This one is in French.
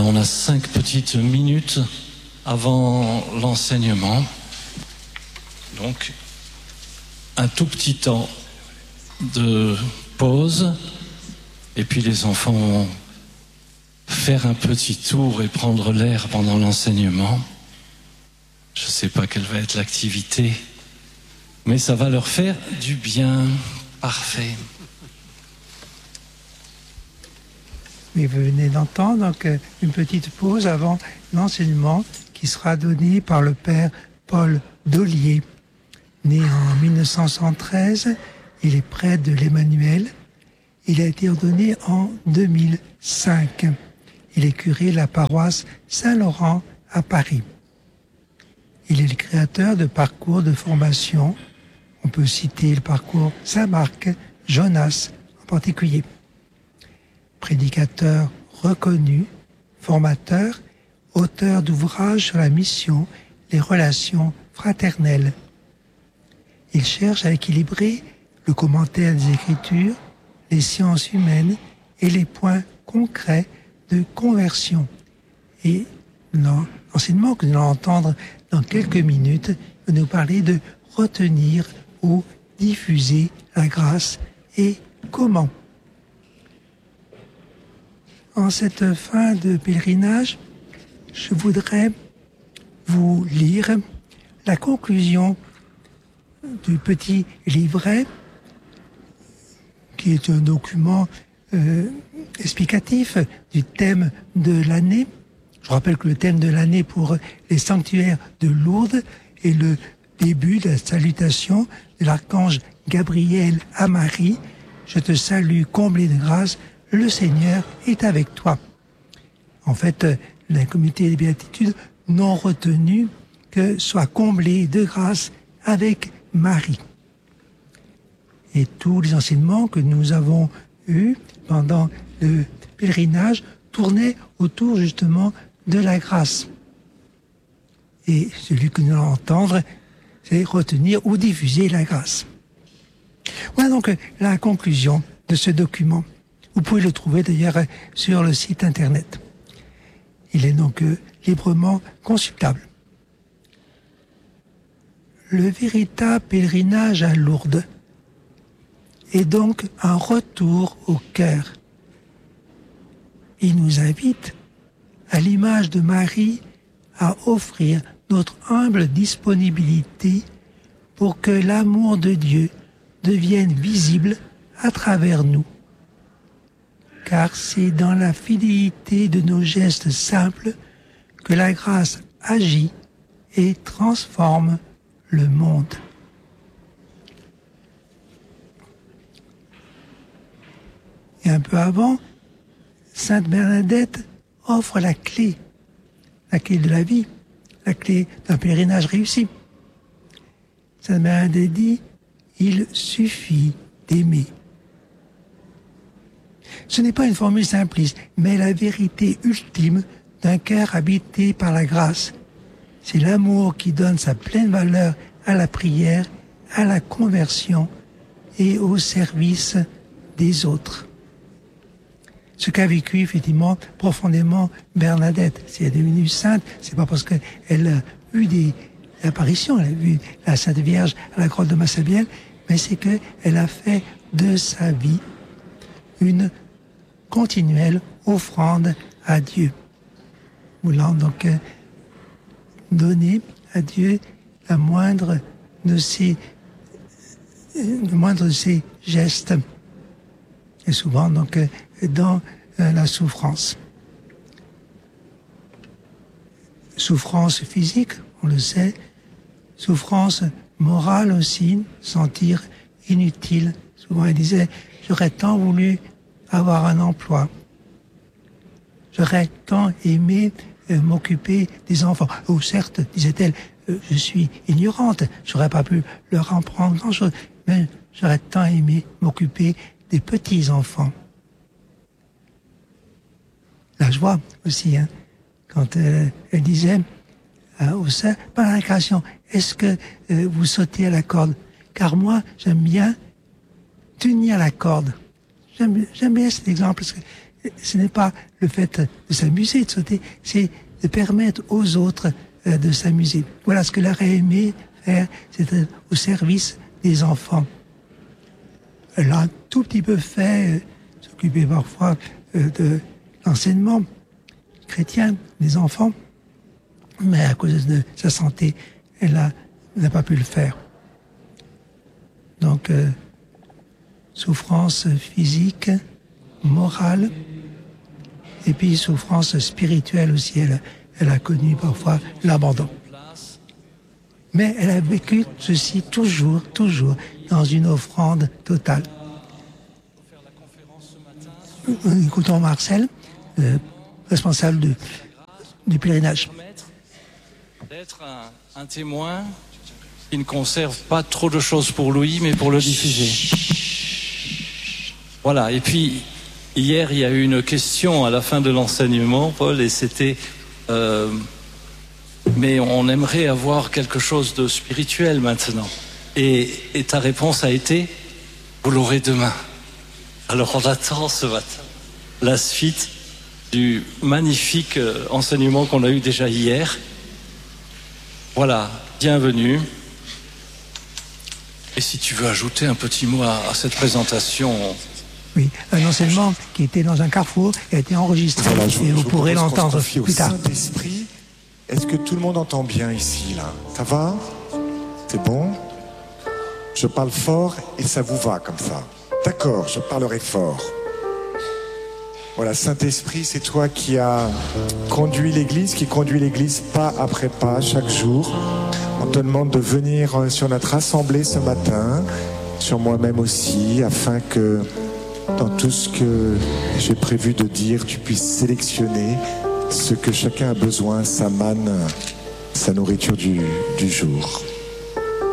on a 5 petites minutes avant l'enseignement. Donc, un tout petit temps de pause. Et puis les enfants vont faire un petit tour et prendre l'air pendant l'enseignement. Je ne sais pas quelle va être l'activité, mais ça va leur faire du bien. Parfait. Oui, vous venez d'entendre donc une petite pause avant l'enseignement qui sera donné par le père Paul Dollier. Né en 1913, il est prêtre de l'Emmanuel. Il a été ordonné en 2005. Il est curé de la paroisse Saint-Laurent à Paris. Il est le créateur de parcours de formation. On peut citer le parcours Saint-Marc, Jonas en particulier. Prédicateur reconnu, formateur, auteur d'ouvrages sur la mission, les relations fraternelles. Il cherche à équilibrer le commentaire des Écritures, les sciences humaines et les points concrets de conversion. Et l'enseignement que nous allons entendre dans quelques minutes va nous parler de retenir ou diffuser la grâce et comment. En cette fin de pèlerinage, je voudrais vous lire la conclusion du petit livret qui est un document explicatif du thème de l'année. Je rappelle que le thème de l'année pour les sanctuaires de Lourdes est le début de la salutation de l'archange Gabriel à Marie. Je te salue, comblée de grâce, le Seigneur est avec toi. En fait, la communauté des béatitudes n'ont retenu que soit comblée de grâce avec Marie. Et tous les enseignements que nous avons eus pendant le pèlerinage tournaient autour justement de la grâce. Et celui que nous allons entendre, c'est retenir ou diffuser la grâce. Voilà donc la conclusion de ce document. Vous pouvez le trouver d'ailleurs sur le site internet. Il est donc librement consultable. Le véritable pèlerinage à Lourdes est donc un retour au cœur. Il nous invite, à l'image de Marie, à offrir notre humble disponibilité pour que l'amour de Dieu devienne visible à travers nous. Car c'est dans la fidélité de nos gestes simples que la grâce agit et transforme le monde. Et un peu avant, Sainte Bernadette offre la clé de la vie, la clé d'un pèlerinage réussi. Sainte Bernadette dit, il suffit d'aimer. Ce n'est pas une formule simpliste, mais la vérité ultime d'un cœur habité par la grâce. C'est l'amour qui donne sa pleine valeur à la prière, à la conversion et au service des autres. Ce qu'a vécu effectivement profondément Bernadette. Si elle est devenue sainte, c'est pas parce qu'elle a eu des apparitions, elle a vu la Sainte Vierge à la grotte de Massabielle, mais c'est qu'elle a fait de sa vie une continuelle offrande à Dieu. Voulant donc donner à Dieu le moindre de ses gestes. Et souvent donc dans la souffrance. Souffrance physique, on le sait, souffrance morale aussi, sentir inutile. Souvent elle disait, j'aurais tant voulu avoir un emploi. J'aurais tant aimé m'occuper des enfants. Oh certes, disait-elle, je suis ignorante, j'aurais pas pu leur en prendre grand-chose, mais j'aurais tant aimé m'occuper des petits-enfants. La joie aussi, quand elle disait au sein, par la création, est-ce que vous sautez à la corde? Car moi, j'aime bien tenir la corde. J'aime bien cet exemple, parce que ce n'est pas le fait de s'amuser, de sauter, c'est de permettre aux autres de s'amuser. Voilà ce que l'art a aimé faire, c'est au service des enfants. Elle a un tout petit peu fait, s'occuper parfois de l'enseignement chrétien des enfants, mais à cause de sa santé, elle n'a pas pu le faire. Donc, souffrance physique, morale, et puis souffrance spirituelle aussi. Elle a connu parfois l'abandon. Mais elle a vécu ceci toujours dans une offrande totale. Écoutons Marcel, responsable du pèlerinage. D'être un témoin qui ne conserve pas trop de choses pour lui, mais pour le diffuser. Voilà, et puis hier il y a eu une question à la fin de l'enseignement, Paul, et c'était mais on aimerait avoir quelque chose de spirituel maintenant. Et ta réponse a été, vous l'aurez demain. Alors on attend ce matin la suite du magnifique enseignement qu'on a eu déjà hier. Voilà, bienvenue. Et si tu veux ajouter un petit mot à cette présentation. Oui, un enseignement qui était dans un carrefour et a été enregistré. Voilà, et vous pourrez l'entendre plus tard. Saint-Esprit, est-ce que tout le monde entend bien ici, là? Ça va? C'est bon? Je parle fort et ça vous va comme ça? D'accord, je parlerai fort. Voilà, Saint-Esprit, c'est toi qui as conduit l'Église, qui conduit l'Église pas après pas, chaque jour. On te demande de venir sur notre assemblée ce matin, sur moi-même aussi, afin que dans tout ce que j'ai prévu de dire, tu puisses sélectionner ce que chacun a besoin, sa manne, sa nourriture du jour.